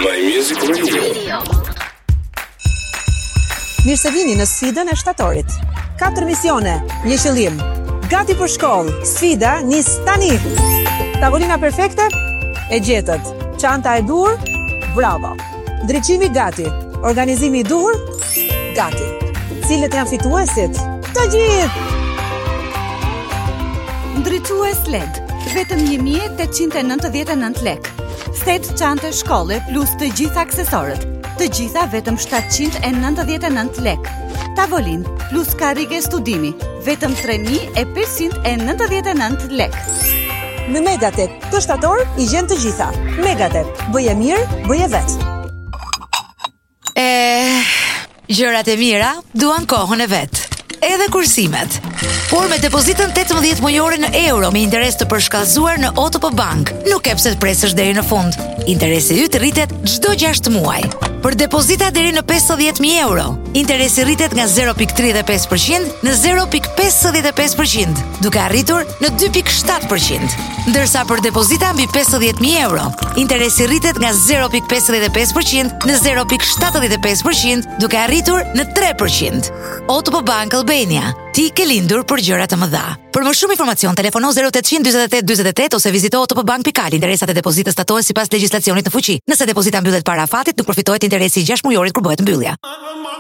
My Music Radio. Mirë se vini në sfidën e shtatorit. 4 misione, një qëllim. Gati për shkollë, sfida nis tani. Tavolina perfekte? E gjetët. Çanta e dur? Bravo. Ndriçimi gati. Organizimi i dur? Gati. Cilët janë fituesit? Të gjithë! Ndriçues LED, vetëm 1899 lek. Set çante shkolle plus të gjitha aksesorët. Të gjitha vetëm 799 lek. Tavolin plus karrige studimi, vetëm 3599 lek. Në Megatek, të shtator i gjen të gjitha. Megatek, bëje mirë, bëje vetë. Gjërat e mira duan kohën e vet. Edhe kursimet. Por me depozitën 18 mujore në euro me interes të përshkallëzuar në OTP Bank, nuk e pse të presësh deri në fund. Interesi yt rritet çdo 6 muaj. Për depozita deri në 50.000 euro, interesi rritet nga 0.35% në 0.55%, duke arritur në 2.7%. Ndërsa për depozita mbi 50.000 euro, interesi rritet nga 0.55% në 0.75%, duke arritur në 3%. OTP Bank Albania, ti ke lindur për gjëra të mëdha. Për më shumë informacion, telefono 0800 48 48 ose vizito otpbank.al. Interesat e depozitës statohen sipas legjislacionit në fuqi. Nëse depozita mbyllet para afatit, nuk përfitohet interesi i 6 mujorit kur bëhet mbyllja.